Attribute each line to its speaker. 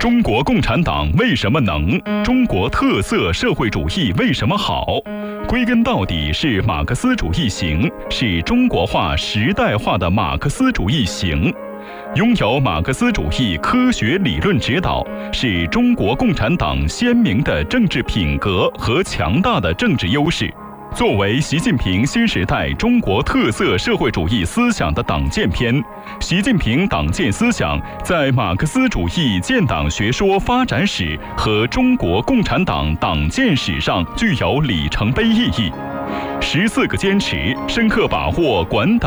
Speaker 1: 中国共产党为什么能？中国特色社会主义为什么好？归根到底是马克思主义行，是中国化时代化的马克思主义行。拥有马克思主义科学理论指导，是中国共产党鲜明的政治品格和强大的政治优势。作为习近平新时代中国特色社会主义思想的党建篇，习近平党建思想在马克思主义建党学说发展史和中国共产党党建史上具有里程碑意义。14个坚持，深刻把握管党